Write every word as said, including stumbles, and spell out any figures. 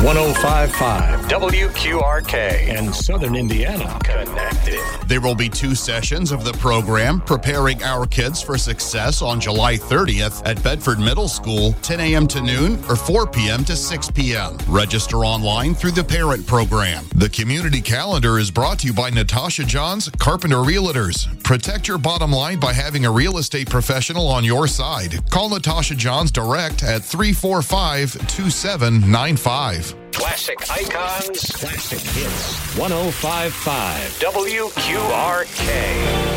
one oh five point five W Q R K and Southern Indiana. Connected. There will be two sessions of the program, Preparing Our Kids for Success, on July thirtieth at Bedford Middle School, ten a.m. to noon or four p.m. to six p.m. Register online through the parent program. The community calendar is brought to you by Natasha Johns, Carpenter Realtors. Protect your bottom line by having a real estate professional on your side. Call Natasha Johns direct at three four five, two seven nine five. Classic icons. Classic hits. one oh five point five W Q R K.